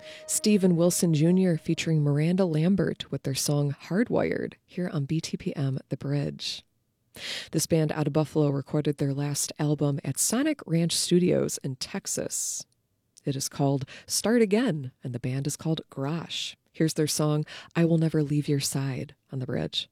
Steven Wilson Jr. featuring Miranda Lambert with their song Hardwired here on BTPM The Bridge. This band out of Buffalo recorded their last album at Sonic Ranch Studios in Texas. It is called Start Again, and the band is called Garage. Here's their song, I Will Never Leave Your Side, on The Bridge.